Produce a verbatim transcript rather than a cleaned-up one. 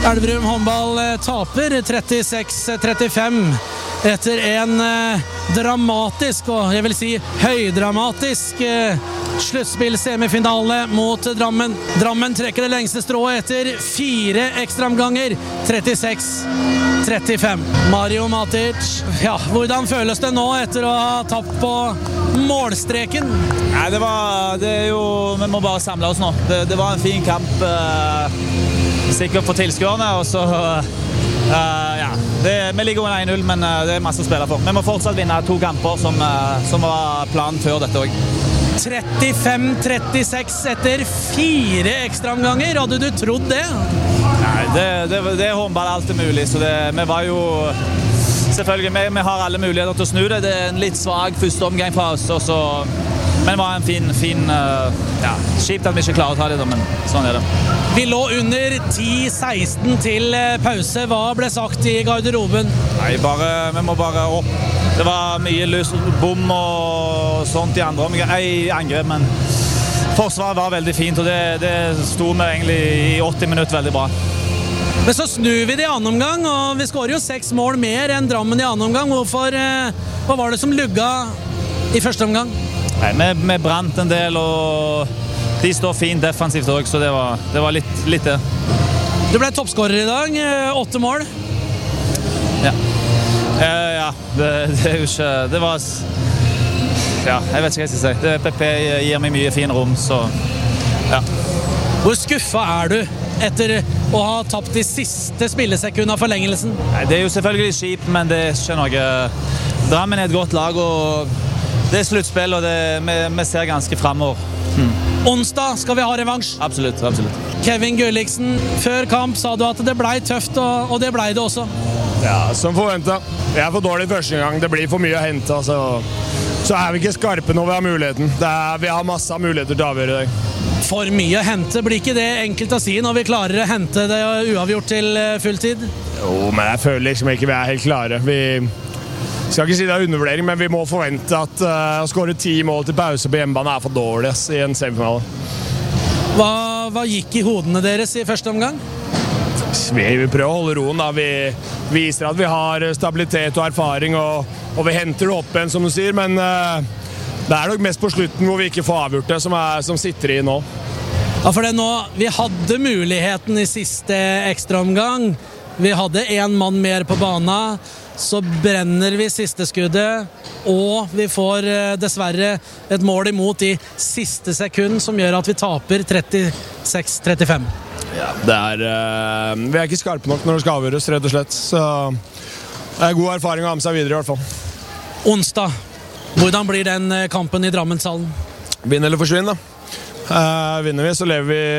Elverum håndball taper trettiseks trettifem etter en eh, dramatisk, og jeg vil si høydramatisk eh, sluttspill-semifinale mot Drammen. Drammen trekker det lengste strået etter fire ekstraomganger, trettiseks trettifem. Mario Matic, ja, hvordan føles det nå etter å ha tapt på målstreken? Nei, det var, det er jo, vi må bare samle oss nå. Det, det var en fin kamp, eh, sikkert for tilskuerne, og så, eh, ja, det, vi ligger under en null, men eh, det er masse å spille for. Vi må fortsatt vinne to kamper som, eh, som var planen før dette også. trettifem trettiseks etter fire ekstraomganger, hadde du trodd det? Nei, det, det, det er håndball alltid mulig, så det, vi var jo selvfølgelig, vi, vi har alle muligheter til å snu det. Det er en litt svag første omgang fra oss, og så, men det var en fin, fin ja, kjipt at vi ikke klarer å ta det, men sånn er det. Vi lå under ti seksten til pause. Hva ble sagt i garderoben? Nei, bare, vi må bare opp. Det var mye løs, bom og sånt i andre omgang, i angrep, men forsvaret var veldig fint, og det, det sto vi egentlig i åtti minutter veldig bra. Men så snur vi det i annen omgang, og vi skårer jo seks mål mer enn Drammen i annen omgang. Hvorfor, eh, hva var det som lugga i første omgang? Nei, vi, vi brant en del, og de står fint defensivt også, så det var, det var litt, litt det. Du ble toppskårer i dag, åtte mål. Ja, eh, ja det, det er jo ikke, det var, ja, jeg vet ikke hva jeg skal si. Det, P P gir meg mye fin rom, så ja. Hvor skuffa er du etter å ha tapt de siste spillesekundene av forlengelsen? Nei, det er jo selvfølgelig kjipt, men det er ikke noe. Drammen er et godt lag, og det er sluttspill, og det, vi, vi ser ganske fremover. Hmm. Onsdag skal vi ha revansj. Absolutt, absolutt. Kevin Gulliksen, før kamp sa du at det ble tøft, og, og det ble det også. Ja, som forventet. Jeg er for dårlig første gang, det blir for mye å hente, så, så er vi ikke skarpe når vi har muligheten. Det er, vi har masse muligheter til å avgjøre i dag. For mye å hente, blir ikke det enkelt å si når vi klarer å hente det uavgjort til fulltid? Jo, men jeg føler liksom ikke vi er helt klare. Vi skal ikke si det er undervurdering, men vi må forvente at uh, å skåre ti mål til pause på hjemmebane er for dårlig ass, i en semifinale. Hva, hva gikk i hodene deres i første omgang? Vi vil prøve å holde roen da. Vi viser at vi har stabilitet og erfaring, og, og vi henter det opp igjen, som du sier, men uh, det er nok mest på slutten hvor vi ikke får avgjort det, som, er, som sitter i nå. Ja, for det nå, vi hadde muligheten i siste ekstraomgang. Vi hadde en mann mer på banen, så brenner vi siste skuddet, og vi får dessverre et mål imot i siste sekund, som gjør at vi taper trettiseks trettifem. Ja, det er, uh, vi er ikke skarpe nok når det skal avgjøres, rett og slett. Så det er god erfaring å ha med seg videre i hvert fall. Onsdag. Hvordan blir den kampen i Drammenshallen? Vinn eller forsvinn da. Uh, vinner vi, så lever vi